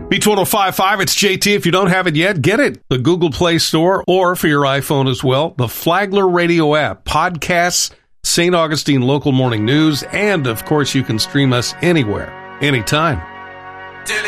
Beach 105.5, it's JT. If you don't have it yet, get it. The Google Play Store, or for your iPhone as well, the Flagler Radio app, podcasts, St. Augustine local morning news, and of course you can stream us anywhere, anytime.